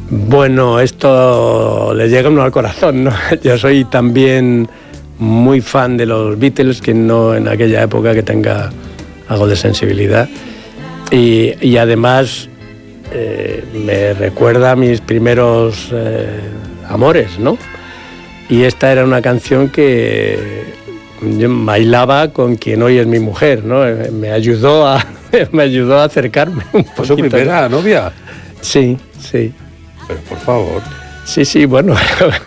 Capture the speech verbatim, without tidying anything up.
Bueno, esto le llega uno al corazón, ¿no? Yo soy también muy fan de los Beatles, que no en aquella época que tenga algo de sensibilidad. Y, y además eh, me recuerda a mis primeros eh, amores, ¿no? Y esta era una canción que yo bailaba con quien hoy es mi mujer, ¿no? Me ayudó a, me ayudó a acercarme un poquito. ¿Fue su primera novia? Sí, sí. Pero por favor. Sí, sí, bueno,